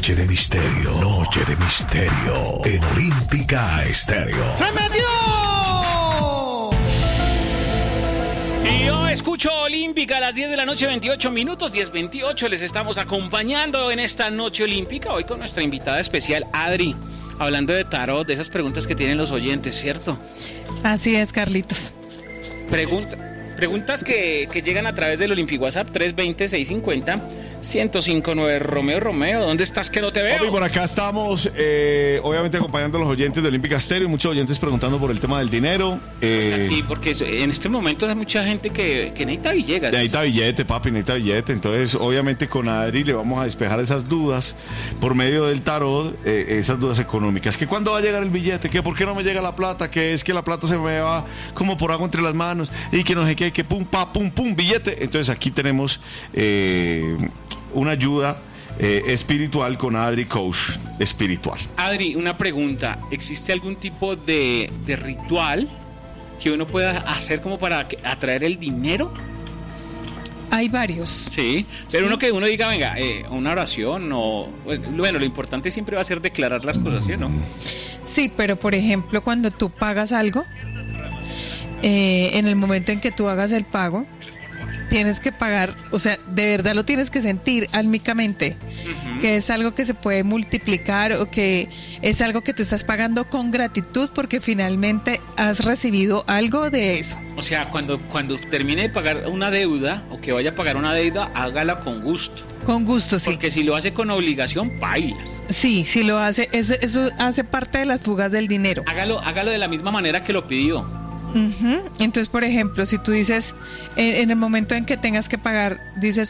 Noche de misterio. Noche de misterio. En Olímpica Estéreo. ¡Se metió! Y yo escucho Olímpica a las 10 de la noche, 28 minutos, 10:28. Les estamos acompañando en esta noche olímpica. Hoy con nuestra invitada especial, Adri. Hablando de tarot, de esas preguntas que tienen los oyentes, ¿cierto? Así es, Carlitos. Preguntas que llegan a través del Olympic WhatsApp 320-650-1059. Romeo, ¿dónde estás que no te veo? Papi, por acá estamos, obviamente acompañando a los oyentes de Olímpica Estéreo, muchos oyentes preguntando por el tema del dinero. Sí, porque en este momento hay mucha gente que necesita billetes. Necesita billete, papi, necesita billete. Entonces, obviamente con Adri le vamos a despejar esas dudas por medio del tarot, esas dudas económicas. Que ¿cuándo va a llegar el billete? Que ¿por qué no me llega la plata? Que es que la plata se me va como por agua entre las manos y que no sé qué, que pum, pa, pum, pum, billete. Entonces aquí tenemos una ayuda espiritual con Adri, coach espiritual. Adri, una pregunta. ¿Existe algún tipo de ritual que uno pueda hacer como para atraer el dinero? Hay varios. Sí, pero sí. Uno diga, venga, una oración o... Bueno, lo importante siempre va a ser declarar las cosas, ¿sí o no? Sí, pero por ejemplo, cuando tú pagas algo, en el momento en que tú hagas el pago, tienes que pagar, o sea, de verdad lo tienes que sentir álmicamente, que es algo que se puede multiplicar o que es algo que tú estás pagando con gratitud porque finalmente has recibido algo de eso. O sea, cuando termine de pagar una deuda o que vaya a pagar una deuda, hágala con gusto. Con gusto, sí. Porque si lo hace con obligación, bailas. Sí, si lo hace, eso hace parte de las fugas del dinero. Hágalo de la misma manera que lo pidió. Entonces, por ejemplo, si tú dices en el momento en que tengas que pagar, dices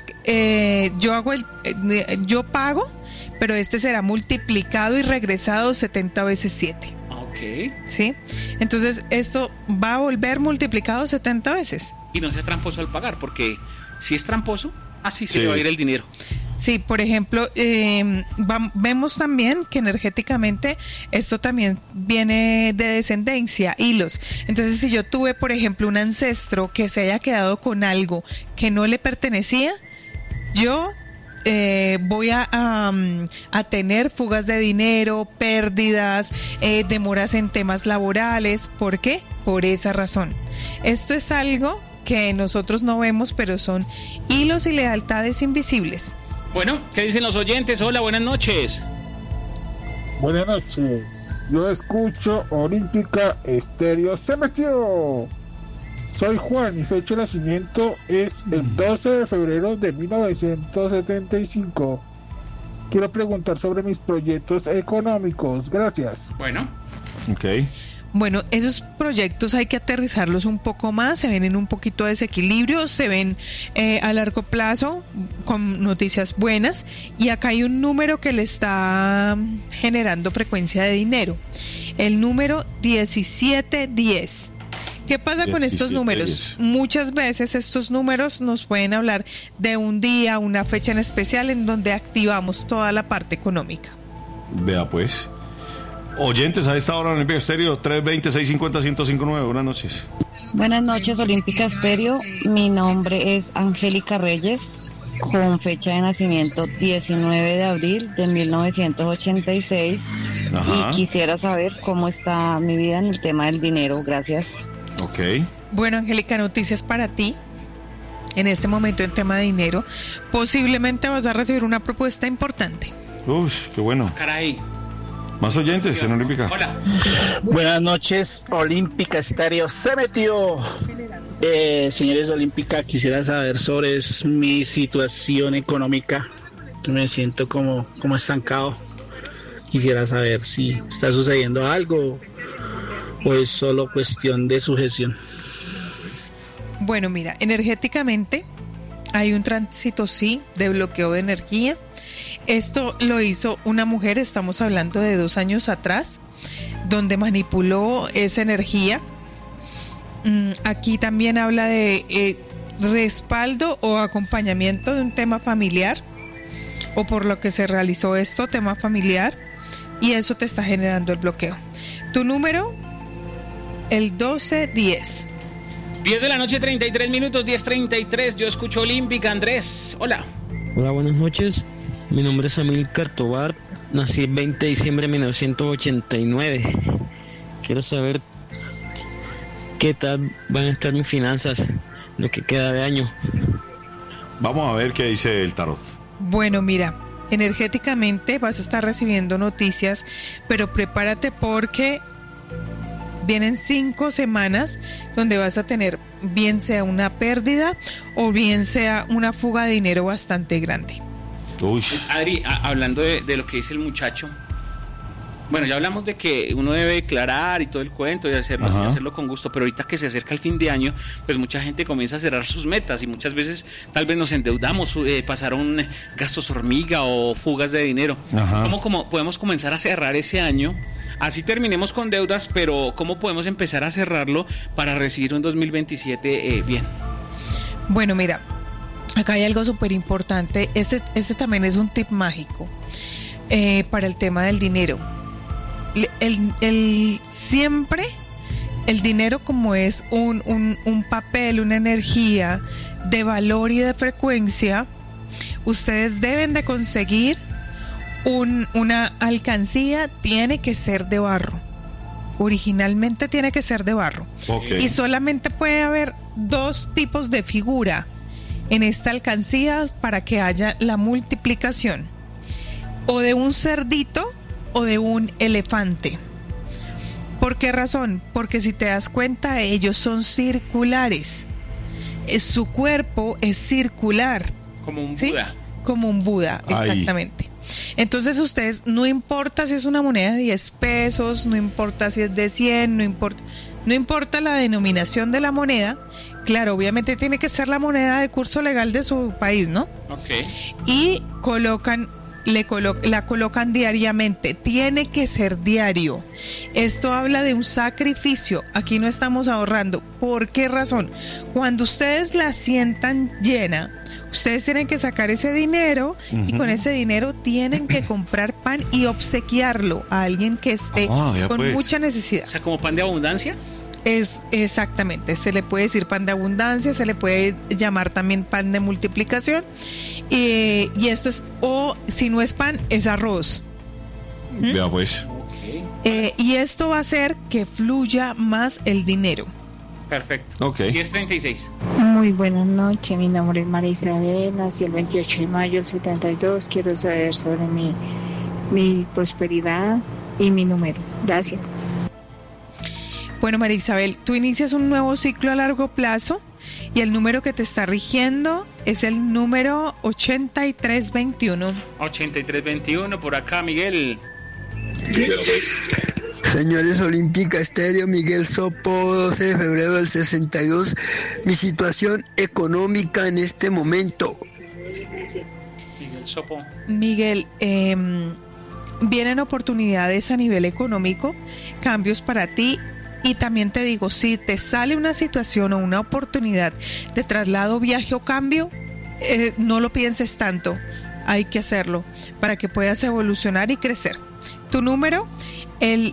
yo pago, pero este será multiplicado y regresado 70 veces 7. Ok. ¿Sí? Entonces esto va a volver multiplicado 70 veces. Y no sea tramposo al pagar, porque si es tramposo, así se le va a ir el dinero. Sí, por ejemplo, vemos también que energéticamente esto también viene de descendencia, hilos. Entonces, si yo tuve, por ejemplo, un ancestro que se haya quedado con algo que no le pertenecía, yo voy a tener fugas de dinero, pérdidas, demoras en temas laborales. ¿Por qué? Por esa razón. Esto es algo que nosotros no vemos, pero son hilos y lealtades invisibles. Bueno, ¿qué dicen los oyentes? Hola, buenas noches. Buenas noches. Yo escucho Olímpica Estéreo. ¡Se metió! Soy Juan y fecha de nacimiento es el 12 de febrero de 1975. Quiero preguntar sobre mis proyectos económicos. Gracias. Bueno. Ok. Bueno, esos proyectos hay que aterrizarlos un poco más, se ven en un poquito de desequilibrio, se ven a largo plazo con noticias buenas y acá hay un número que le está generando frecuencia de dinero, el número 1710. ¿Qué pasa con estos números? Muchas veces estos números nos pueden hablar de un día, una fecha en especial en donde activamos toda la parte económica. Vea pues. Oyentes, a esta hora Olímpica Estéreo, 320-650-1059. Buenas noches. Buenas noches, Olímpica Estéreo. Mi nombre es Angélica Reyes, con fecha de nacimiento 19 de abril de 1986. Ajá. Y quisiera saber cómo está mi vida en el tema del dinero. Gracias. Ok. Bueno, Angélica, noticias para ti. En este momento en tema de dinero, posiblemente vas a recibir una propuesta importante. Qué bueno. Caray. Más oyentes en Olímpica. Hola. Buenas noches, Olímpica Estéreo. Se metió. Señores de Olímpica, quisiera saber sobre mi situación económica. Me siento como estancado. Quisiera saber si está sucediendo algo o es solo cuestión de sujeción. Bueno, mira, energéticamente hay un tránsito, sí, de bloqueo de energía. Esto lo hizo una mujer, estamos hablando de 2 años atrás, donde manipuló esa energía. Aquí también habla de respaldo o acompañamiento de un tema familiar, o por lo que se realizó esto, tema familiar, y eso te está generando el bloqueo. Tu número, el 1210. 10 de la noche, 33 minutos, 10:33. Yo escucho Olímpica. Andrés, hola. Hola, buenas noches. Mi nombre es Amílcar Tobar, nací el 20 de diciembre de 1989. Quiero saber qué tal van a estar mis finanzas lo que queda de año. Vamos a ver qué dice el tarot. Bueno, mira, energéticamente vas a estar recibiendo noticias, pero prepárate porque vienen 5 semanas donde vas a tener bien sea una pérdida o bien sea una fuga de dinero bastante grande. Uy. Adri, hablando de lo que dice el muchacho, bueno, ya hablamos de que uno debe declarar y todo el cuento y hacerlo con gusto, pero ahorita que se acerca el fin de año, pues mucha gente comienza a cerrar sus metas y muchas veces tal vez nos endeudamos, pasaron gastos hormiga o fugas de dinero. ¿Cómo podemos comenzar a cerrar ese año? Así terminemos con deudas, pero ¿cómo podemos empezar a cerrarlo para recibir un 2027 bien? Bueno, mira, acá hay algo súper importante. Este también es un tip mágico para el tema del dinero. Siempre el dinero, como es un papel, una energía de valor y de frecuencia, ustedes deben de conseguir una alcancía. Tiene que ser de barro. Originalmente tiene que ser de barro. Okay. Y solamente puede haber 2 tipos de figura en esta alcancía para que haya la multiplicación, o de un cerdito o de un elefante. ¿Por qué razón? Porque si te das cuenta, ellos son circulares. Su cuerpo es circular. Como un ¿sí? Buda. Como un Buda, exactamente. Entonces ustedes, no importa si es una moneda de 10 pesos, no importa si es de 100, no importa la denominación de la moneda. Claro, obviamente tiene que ser la moneda de curso legal de su país, ¿no? Okay. Y la colocan diariamente. Tiene que ser diario. Esto habla de un sacrificio. Aquí no estamos ahorrando. ¿Por qué razón? Cuando ustedes la sientan llena, ustedes tienen que sacar ese dinero y con ese dinero tienen que comprar pan y obsequiarlo a alguien que esté con mucha necesidad. O sea, como pan de abundancia. Es exactamente, se le puede decir pan de abundancia, se le puede llamar también pan de multiplicación, y esto es, o si no es pan, es arroz. Vea pues. Y esto va a hacer que fluya más el dinero. Perfecto. Ok. 10:36. Muy buenas noches, mi nombre es María Isabel, nací el 28 de mayo del 72, quiero saber sobre mi prosperidad y mi número. Gracias. Bueno, María Isabel, tú inicias un nuevo ciclo a largo plazo y el número que te está rigiendo es el número 8321. 8321, por acá, Miguel. Señores Olímpica Estéreo, Miguel Sopo, 12 de febrero del 62. Mi situación económica en este momento. Miguel Sopo. Miguel, vienen oportunidades a nivel económico, cambios para ti. Y también te digo, si te sale una situación o una oportunidad de traslado, viaje o cambio, no lo pienses tanto. Hay que hacerlo para que puedas evolucionar y crecer. Tu número, el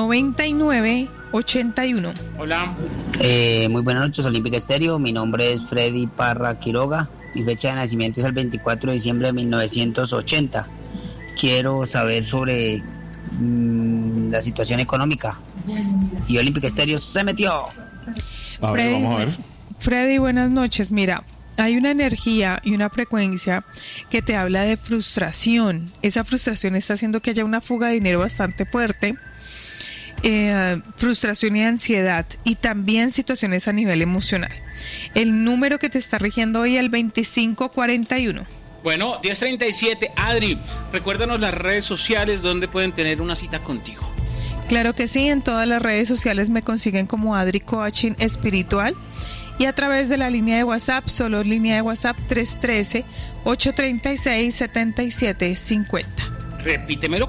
9981. Hola. Muy buenas noches, Olímpica Estéreo. Mi nombre es Freddy Parra Quiroga. Mi fecha de nacimiento es el 24 de diciembre de 1980. Quiero saber sobre la situación económica. Y Olímpica Estéreo se metió. A ver, vamos a ver. Freddy, buenas noches. Mira, hay una energía y una frecuencia que te habla de frustración. Esa frustración está haciendo que haya una fuga de dinero bastante fuerte. Frustración y ansiedad, y también situaciones a nivel emocional. El número que te está rigiendo hoy es el 2541. Bueno, 10:37. Adri, recuérdanos las redes sociales donde pueden tener una cita contigo. Claro que sí, en todas las redes sociales me consiguen como Adri Coaching Espiritual, y a través de la línea de WhatsApp, solo línea de WhatsApp 313-836-7750. Repítemelo.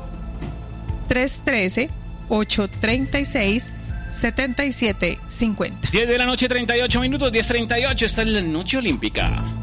313-836-7750. 10 de la noche, 38 minutos, 10:38. Esta es la noche olímpica.